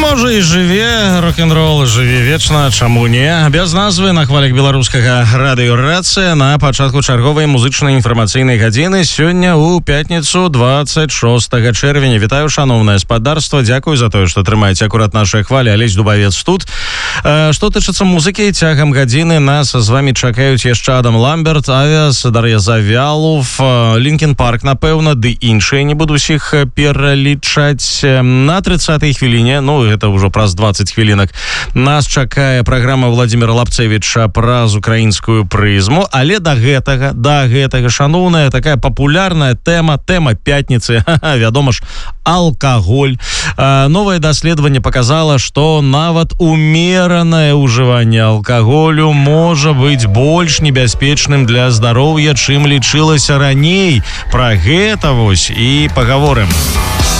Можа і жыве рок-н-рол, жыве вечна, чаму не? Без назвы на хвалях беларускага радыёрацыя на пачатку чарговай музычнай інфармацыйнай гадзіны сёння ў пятніцу 26 чэрвеня. Вітаю, шановнае спадарства, дзякую за тое, што трымаеце акурат нашыя хвалі. Алесь Дубавец тут. Што тычыцца музыкі, цягам гадзіны нас з вамі чакаюць яшчэ Адам Ламберт, Авиас, Дар'я Завялов, Лінкін Парк, напэўна, ды іншыя, не буду усіх пералічаць. На 30-й хвіліне, гэта ўжо праз 20 хвілінак, нас чакае праграма Владимира Лапцевича праз украінскую прызму, але да гэтага, шановная, такая папулярная тэма пятніцы, вядома ж, алкаголь. Новае даследаванне показала, што нават умеранае ўжыванне алкаголю можа быць больш небяспечным для здароўя, чым лічылася раней. Пра гэта вось і пагаворым.